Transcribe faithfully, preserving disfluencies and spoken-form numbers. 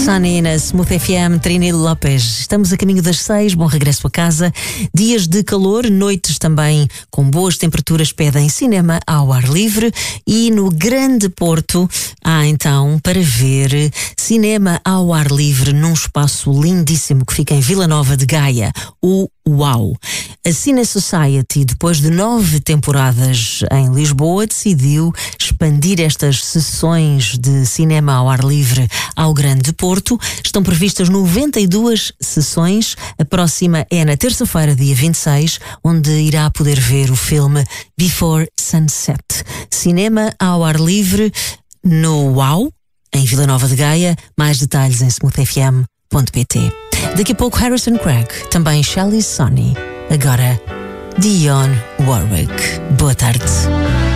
Sunny na Smooth F M, Trini Lopes. Estamos a caminho das seis, bom regresso a casa. Dias de calor, noites também com boas temperaturas pedem cinema ao ar livre. E no Grande Porto há então para ver cinema ao ar livre num espaço lindíssimo que fica em Vila Nova de Gaia, o Uau! A Cine Society, depois de nove temporadas em Lisboa, decidiu expandir estas sessões de cinema ao ar livre ao Grande Porto. Estão previstas noventa e duas sessões. A próxima é na terça-feira, dia vinte e seis, onde irá poder ver o filme Before Sunset. Cinema ao ar livre no Uau, em Vila Nova de Gaia. Mais detalhes em smooth f m ponto p t. Daqui a pouco Harrison Craig, também Shelly Sonny. Agora Dionne Warwick. Boa tarde.